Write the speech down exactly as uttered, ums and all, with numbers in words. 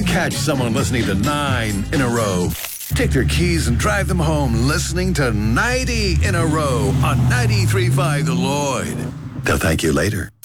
Catch someone listening to nine in a row. Take their keys and drive them home listening to ninety in a row on ninety-three point five The Lloyd. They'll thank you later.